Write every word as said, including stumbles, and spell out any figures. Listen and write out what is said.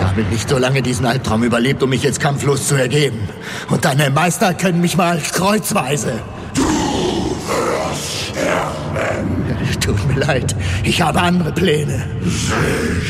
habe nicht so lange diesen Albtraum überlebt, um mich jetzt kampflos zu ergeben. Und deine Meister können mich mal kreuzweise. Du wirst sterben. Tut mir leid, ich habe andere Pläne. Sicher.